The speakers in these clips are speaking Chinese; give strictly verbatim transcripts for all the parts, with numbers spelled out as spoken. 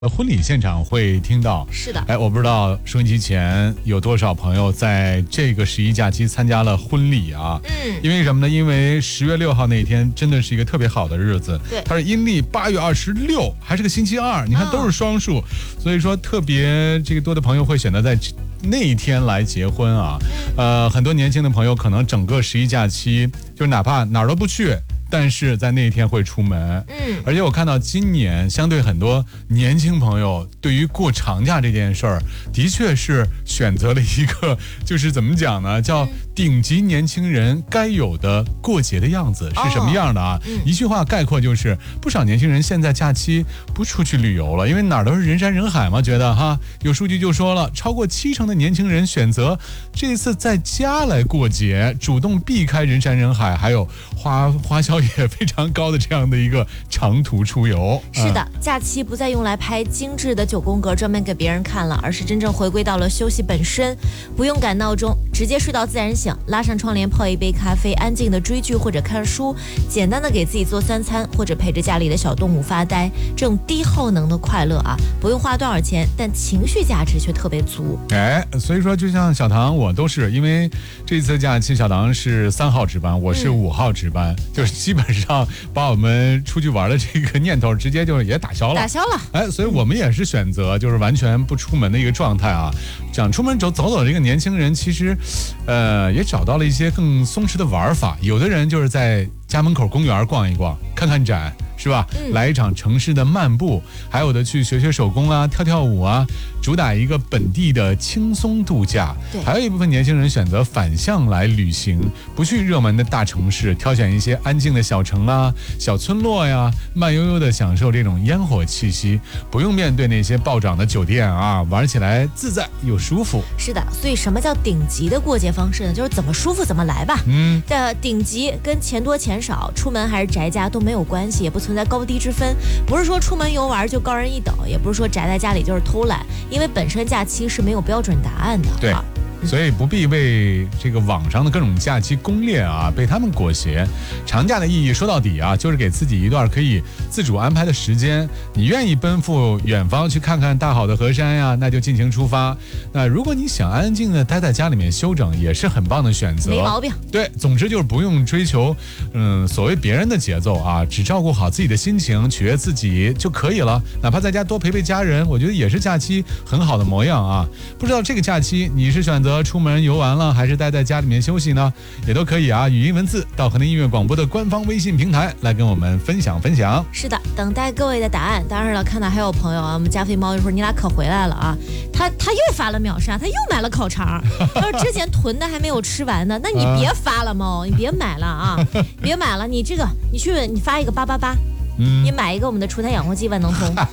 婚礼现场会听到， 是的， 哎，我不知道收音机前有多少朋友在这个十一假期参加了婚礼啊？ 嗯， 因为什么呢？因为十月六号那一天真的是一个特别好的日子， 对， 它是阴历八月二十六，还是个星期二，你看都是双数，哦、所以说特别这个多的朋友会选择在那一天来结婚啊。呃，很多年轻的朋友可能整个十一假期就是哪怕哪儿都不去。但是在那一天会出门， 嗯， 而且我看到今年相对很多年轻朋友对于过长假这件事儿，的确是选择了一个就是怎么讲呢，叫顶级年轻人该有的过节的样子是什么样的啊？ 哦嗯、 一句话概括就是，不少年轻人现在假期不出去旅游了，因为哪儿都是人山人海嘛，觉得哈，有数据就说了，超过七成的年轻人选择这次在家来过节，主动避开人山人海，还有花花销也非常高的这样的一个长途出游。 是的，嗯、假期不再用来拍精致的九宫格专门给别人看了，而是真正回归到了休息本身，不用赶闹钟，直接睡到自然醒，拉上窗帘泡一杯咖啡，安静的追剧或者看书，简单的给自己做三餐，或者陪着家里的小动物发呆，这种低耗能的快乐啊，不用花多少钱，但情绪价值却特别足。 哎，所以说就像小唐我都是因为这次假期，小唐是三号值班，我是五号值班，嗯、就是基本上把我们出去玩的这个念头直接就也打消了， 打消了。 哎，所以我们也是选择就是完全不出门的一个状态啊。想出门走走走，这个年轻人其实，呃，也找到了一些更松弛的玩法。有的人就是在家门口公园逛一逛，看看展。是吧？嗯、来一场城市的漫步，还有的去学学手工啊，跳跳舞啊，主打一个本地的轻松度假。 对， 还有一部分年轻人选择反向来旅行，不去热门的大城市，挑选一些安静的小城啊、小村落呀，慢悠悠的享受这种烟火气息，不用面对那些暴涨的酒店啊，玩起来自在又舒服。 是的，所以什么叫顶级的过节方式呢？就是怎么舒服怎么来吧。 嗯， 的顶级跟钱多钱少、出门还是宅家都没有关系，也不存在高低之分，不是说出门游玩就高人一等，也不是说宅在家里就是偷懒，因为本身假期是没有标准答案的。 对。啊所以不必为这个网上的各种假期攻略啊被他们裹挟。长假的意义说到底啊，就是给自己一段可以自主安排的时间。你愿意奔赴远方去看看大好的河山呀，那就尽情出发。那如果你想安静的待在家里面休整，也是很棒的选择。 没毛病。 对，总之就是不用追求嗯所谓别人的节奏啊，只照顾好自己的心情，取悦自己就可以了。哪怕在家多陪陪家人，我觉得也是假期很好的模样啊。不知道这个假期你是选择出门游玩了，还是待在家里面休息呢？也都可以啊，语音文字到河南音乐广播的官方微信平台来跟我们分享分享。 是的，等待各位的答案。当然了，看到还有朋友啊，我们加菲猫就说你俩可回来了啊，他他又发了秒杀，他又买了烤肠，他说之前囤的还没有吃完呢，那你别发了猫，你别买了啊，别买了，你这个你去你发一个八八八。嗯、你买一个我们的除胎养活剂万能通。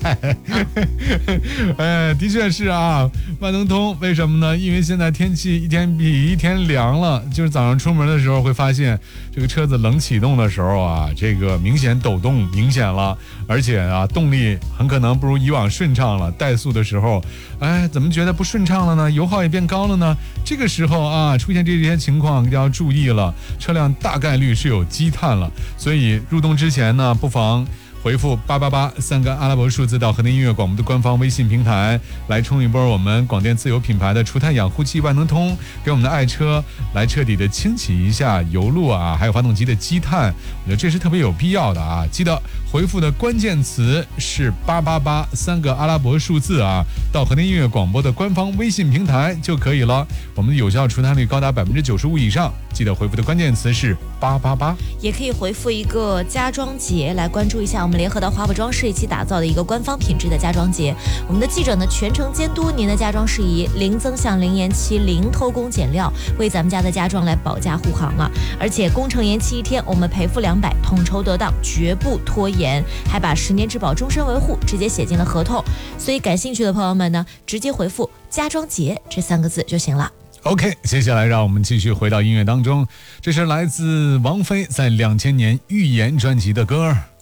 哎，的确是啊，万能通为什么呢？因为现在天气一天比一天凉了，就是早上出门的时候会发现这个车子冷启动的时候啊，这个明显抖动明显了，而且啊动力很可能不如以往顺畅了。怠速的时候，哎，怎么觉得不顺畅了呢？油耗也变高了呢？这个时候啊，出现这些情况就要注意了，车辆大概率是有积碳了，所以入冬之前呢，不妨回复八八八三个阿拉伯数字到河南音乐广播的官方微信平台，来冲一波我们广电自有品牌的除碳养护剂万能通，给我们的爱车来彻底的清洗一下油路啊，还有发动机的积碳，我觉得这是特别有必要的啊！记得回复的关键词是八八八三个阿拉伯数字啊，到河南音乐广播的官方微信平台就可以了。我们的有效除碳率高达百分之九十五以上，记得回复的关键词是八八八， 也可以回复一个家装节来关注一下我们联合的华普装饰一起打造的一个官方品质的家装节。我们的记者呢全程监督您的家装事宜，零增项、零延期、零偷工减料，为咱们家的家装来保驾护航啊！而且工程延期一天，我们赔付两百，统筹得当，绝不拖延，还把十年质保、终身维护直接写进了合同。所以感兴趣的朋友们呢，直接回复“家装节”这三个字就行了。 OK， 接下来让我们继续回到音乐当中，这是来自王菲在两千年《预言》专辑的歌。